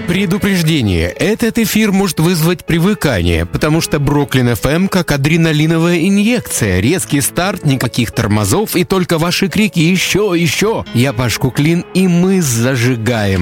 Предупреждение. Этот эфир может вызвать привыкание, потому что Бруклин FM как адреналиновая инъекция. Резкий старт, никаких тормозов и только ваши крики «Еще, еще!». Я Паш Куклин, и мы зажигаем.